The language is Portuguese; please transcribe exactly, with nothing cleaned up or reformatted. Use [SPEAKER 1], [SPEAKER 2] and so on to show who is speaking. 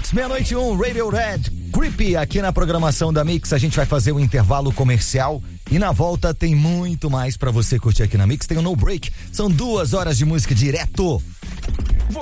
[SPEAKER 1] Mix, meia-noite e um, Radio Red, Creepy, aqui na programação da Mix. A gente vai fazer um intervalo comercial e na volta tem muito mais pra você curtir aqui na Mix. Tem o No Break, são duas horas de música direto